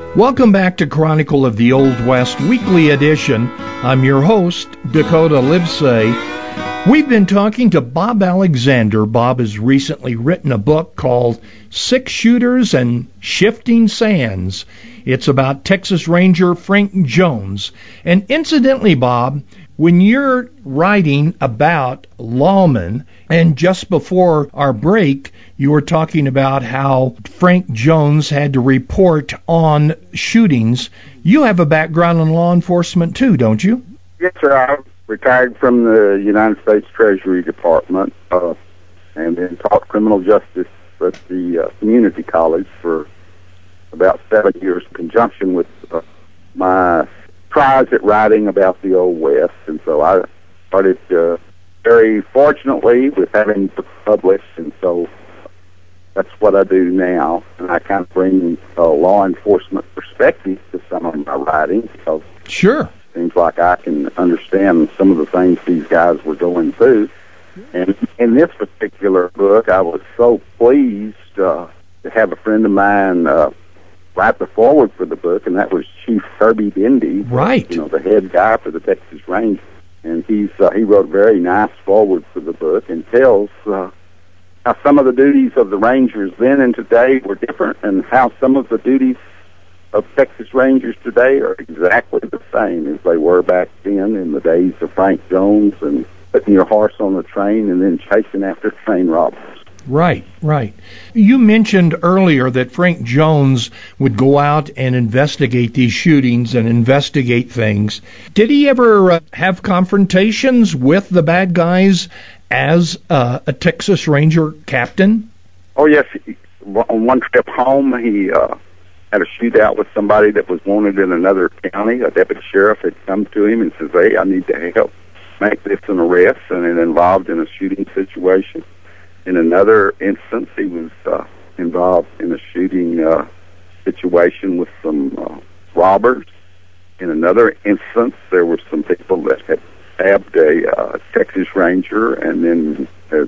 Welcome back to Chronicle of the Old West Weekly Edition. I'm your host, Dakota Livesay. We've been talking to Bob Alexander. Bob has recently written a book called Six Shooters and Shifting Sands. It's about Texas Ranger Frank Jones. And incidentally, Bob, when you're writing about lawmen, and just before our break, you were talking about how Frank Jones had to report on shootings. You have a background in law enforcement too, don't you? Yes, sir. I retired from the United States Treasury Department and then taught criminal justice at the community college for about 7 years in conjunction with my tries at writing about the Old West. And so I started very fortunately with having books published, and so that's what I do now. And I kind of bring a law enforcement perspective to some of my writing because sure, it seems like I can understand some of the things these guys were going through. And in this particular book, I was so pleased to have a friend of mine write the foreword for the book, and that was Chief Kirby Dendy, right? The head guy for the Texas Rangers. And he wrote a very nice foreword for the book and tells how some of the duties of the Rangers then and today were different, and how some of the duties of Texas Rangers today are exactly the same as they were back then in the days of Frank Jones and putting your horse on the train and then chasing after train robbers. Right, right. You mentioned earlier that Frank Jones would go out and investigate these shootings and investigate things. Did he ever have confrontations with the bad guys as a Texas Ranger captain? Oh, yes. On one trip home, he had a shootout with somebody that was wanted in another county. A deputy sheriff had come to him and says, "Hey, I need to help make this an arrest," and it involved in a shooting situation. In another instance, he was involved in a shooting situation with some robbers. In another instance, there were some people that had stabbed a Texas Ranger and then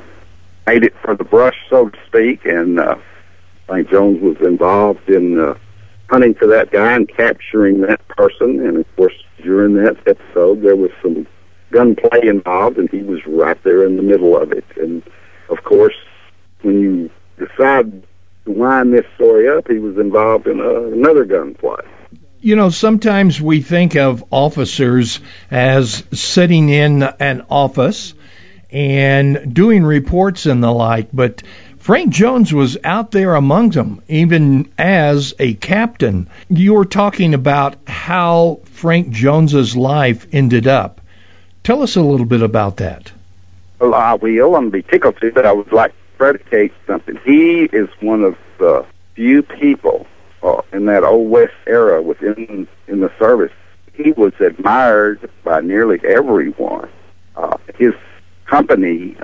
made it for the brush, so to speak, and Frank Jones was involved in hunting for that guy and capturing that person. And, of course, during that episode, there was some gunplay involved, and he was right there in the middle of it. And of course, when you decide to wind this story up, he was involved in another gunplay. Sometimes we think of officers as sitting in an office and doing reports and the like, but Frank Jones was out there among them, even as a captain. You were talking about how Frank Jones's life ended up. Tell us a little bit about that. Well, I will. I'm be tickled to, but I would like to predicate something. He is one of the few people in that Old West era within the service. He was admired by nearly everyone. His company,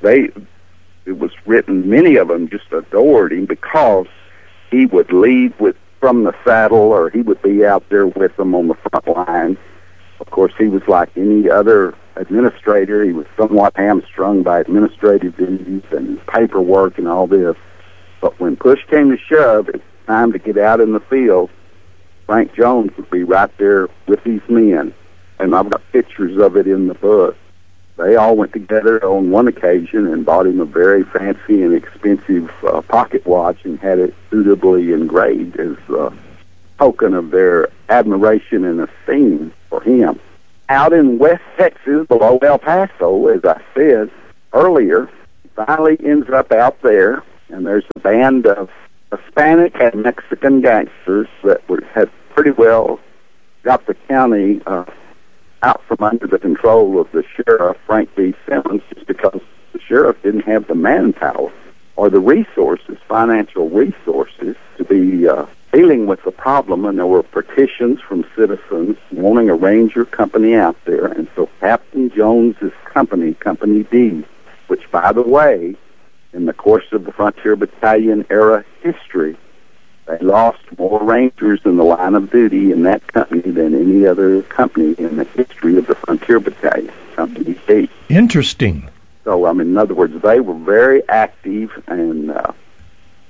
it was written, many of them just adored him because he would lead from the saddle, or he would be out there with them on the front line. Of course, he was like any other administrator. He was somewhat hamstrung by administrative duties and paperwork and all this. But when push came to shove, it's time to get out in the field, Frank Jones would be right there with these men. And I've got pictures of it in the book. They all went together on one occasion and bought him a very fancy and expensive pocket watch and had it suitably engraved as a token of their admiration and esteem for him. Out in West Texas, below El Paso, as I said earlier, finally ends up out there, and there's a band of Hispanic and Mexican gangsters that had pretty well got the county out from under the control of the sheriff, Frank B. Simmons, just because the sheriff didn't have the manpower or the resources, financial resources, to be dealing with the problem. And there were petitions from citizens wanting a ranger company out there. And so Captain Jones's company, Company D, which, by the way, in the course of the Frontier Battalion era history, they lost more Rangers in the line of duty in that company than any other company in the history of the Frontier Battalion, Company D. Interesting. So, in other words, they were very active, and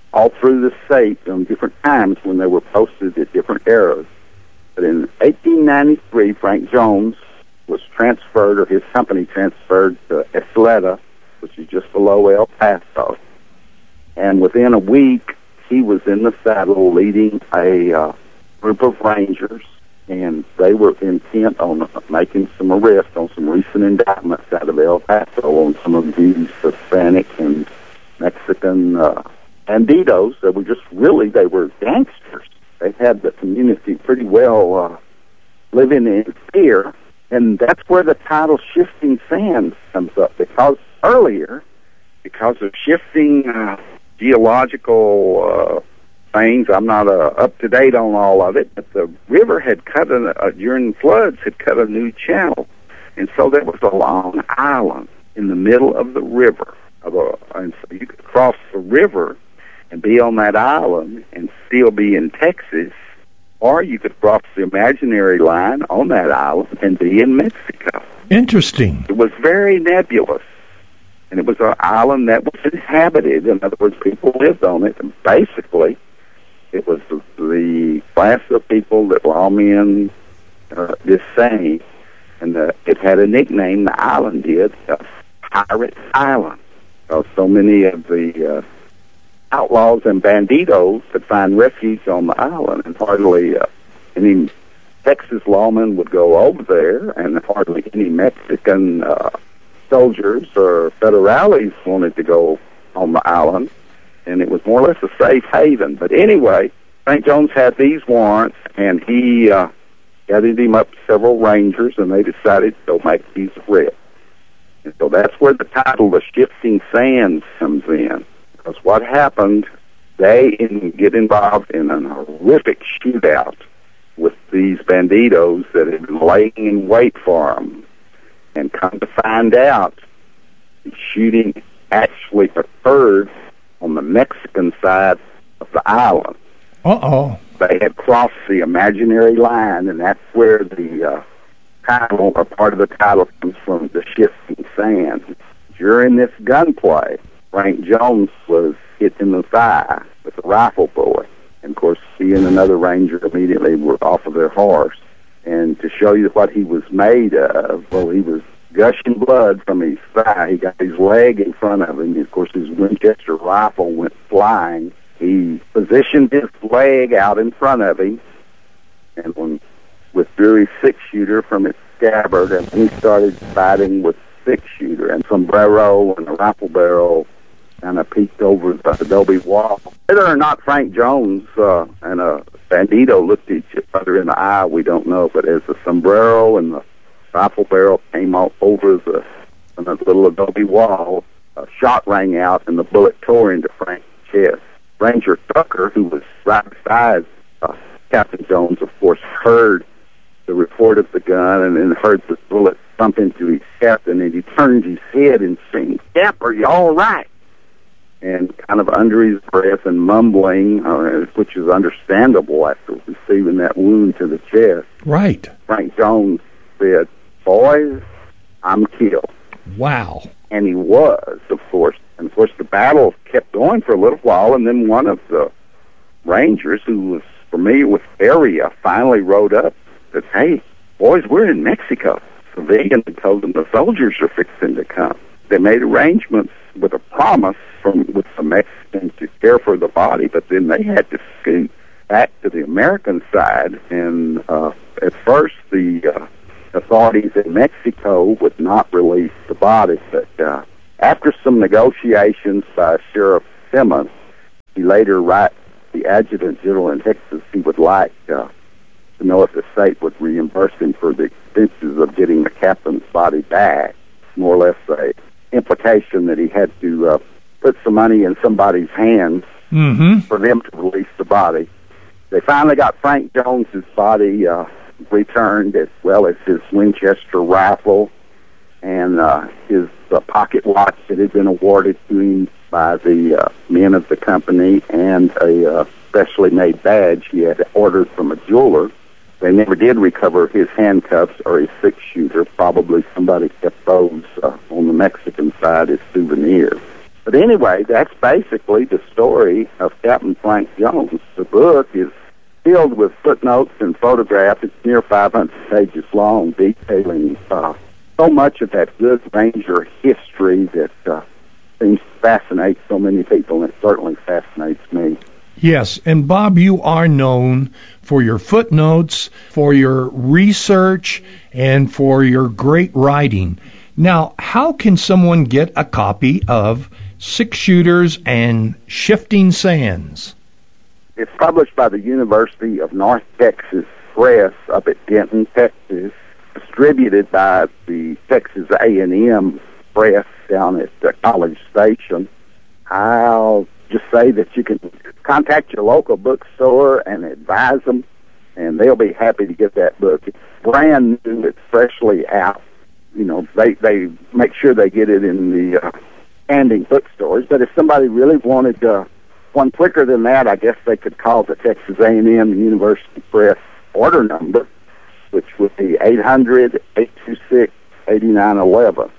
all through the state on different times when they were posted at different eras. But in 1893, Frank Jones was transferred, or his company transferred to Isleta, which is just below El Paso. And within a week, he was in the saddle leading a group of Rangers, and they were intent on making some arrests on some recent indictments out of El Paso on some of these Hispanic and Mexican banditos that were just they were gangsters. They had the community pretty well living in fear, and that's where the title Shifting Sands comes up, because earlier, because of shifting geological things, I'm not up to date on all of it, but the river had cut, during floods, had cut a new channel, and so there was a long island in the middle of the river, and so you could cross the river and be on that island and still be in Texas, or you could cross the imaginary line on that island and be in Mexico. Interesting. It was very nebulous, and it was an island that was inhabited. In other words, people lived on it, and basically it was the class of people that lawmen this saying, and it had a nickname, the island did, Pirate Island, because so many of the outlaws and banditos could find refuge on the island, and hardly any Texas lawmen would go over there, and hardly any Mexican soldiers or federales wanted to go on the island, and it was more or less a safe haven. But anyway, St. Jones had these warrants, and he gathered him up several Rangers, and they decided to go make these arrests. And so that's where the title, The Shifting Sands, comes in. Because what happened, they get involved in an horrific shootout with these banditos that had been laying in wait for them. And come to find out, the shooting actually occurred on the Mexican side of the island. Uh-oh. They had crossed the imaginary line, and that's where the title, or part of the title, comes from, The Shifting Sands. During this gunplay, Frank Jones was hit in the thigh with a rifle bullet. And, of course, he and another Ranger immediately were off of their horse. And to show you what he was made of, well, he was gushing blood from his thigh. He got his leg in front of him. Of course, his Winchester rifle went flying. He positioned his leg out in front of him and withdrew his six-shooter from its scabbard, and he started fighting with six-shooter, and sombrero and a rifle barrel kind of peeked over the adobe wall. Whether or not Frank Jones and a bandito looked at each other in the eye, we don't know, but as the sombrero and the rifle barrel came out over the little adobe wall, a shot rang out, and the bullet tore into Frank's chest. Ranger Tucker, who was right beside Captain Jones, of course, heard the report of the gun and then heard the bullet thump into his captain, and he turned his head and screamed, "Cap, are you all right?" And kind of under his breath and mumbling, which is understandable after receiving that wound to the chest. Right. Frank Jones said, "Boys, I'm killed." Wow. And he was, of course. And, of course, the battle kept going for a little while, and then one of the Rangers, who was familiar with the area, finally rode up and said, "Hey, boys, we're in Mexico." Civilian had told them the soldiers are fixing to come. They made arrangements with a promise with the Mexicans to care for the body, but then they had to scoot back to the American side, and at first the authorities in Mexico would not release the body, but after some negotiations by Sheriff Simmons, he later wrote the Adjutant General in Texas he would like to know if the state would reimburse him for the expenses of getting the captain's body back. More or less a implication that he had to put some money in somebody's hands for them to release the body. They finally got Frank Jones's body returned, as well as his Winchester rifle and his pocket watch that had been awarded to him by the men of the company, and a specially made badge he had ordered from a jeweler. They never did recover his handcuffs or his six-shooter. Probably somebody kept those on the Mexican side as souvenirs. But anyway, that's basically the story of Captain Frank Jones. The book is filled with footnotes and photographs. It's near 500 pages long, detailing so much of that good Ranger history that seems to fascinate so many people, and it certainly fascinates me. Yes, and Bob, you are known for your footnotes, for your research, and for your great writing. Now, how can someone get a copy of Six Shooters and Shifting Sands? It's published by the University of North Texas Press up at Denton, Texas, distributed by the Texas A&M Press down at College Station. I'll just say that you can contact your local bookstore and advise them, and they'll be happy to get that book. It's brand new. It's freshly out. You know, they make sure they get it in the standing bookstores. But if somebody really wanted one quicker than that, I guess they could call the Texas A&M University Press order number, which would be 800-826-8911.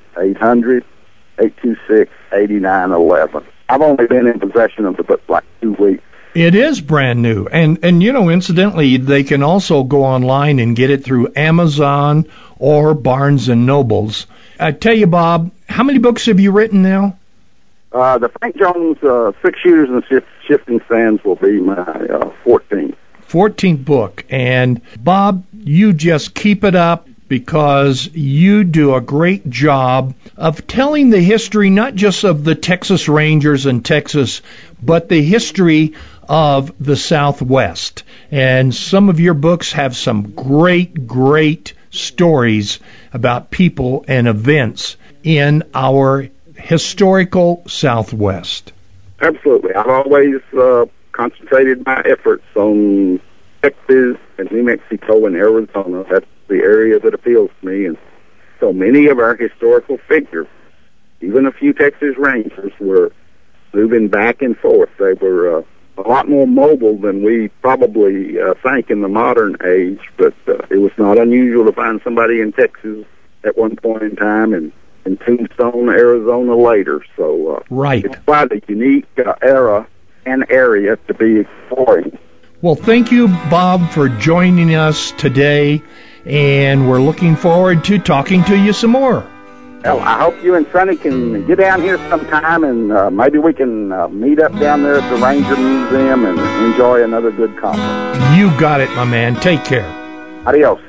800-826-8911. I've only been in possession of the book like 2 weeks. It is brand new. And you know, incidentally, they can also go online and get it through Amazon or Barnes & Nobles. I tell you, Bob, how many books have you written now? The Frank Jones Six Shooters and Shifting Sands will be my 14th. 14th book. And, Bob, you just keep it up, because you do a great job of telling the history, not just of the Texas Rangers in Texas, but the history of the Southwest. And some of your books have some great, great stories about people and events in our historical Southwest. Absolutely. I've always concentrated my efforts on Texas and New Mexico and Arizona. That's the area that appeals to me, and so many of our historical figures, even a few Texas Rangers, were moving back and forth. They were a lot more mobile than we probably think in the modern age, but it was not unusual to find somebody in Texas at one point in time and in Tombstone, Arizona later. So right. It's quite a unique era and area to be exploring. Well, thank you, Bob, for joining us today, and we're looking forward to talking to you some more. Well, I hope you and Sonny can get down here sometime, and maybe we can meet up down there at the Ranger Museum and enjoy another good conference. You got it, my man. Take care. Adios.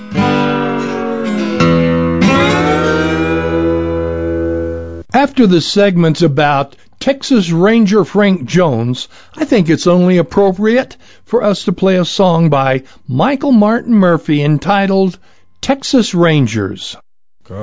After the segments about Texas Ranger Frank Jones, I think it's only appropriate for us to play a song by Michael Martin Murphey entitled Texas Rangers.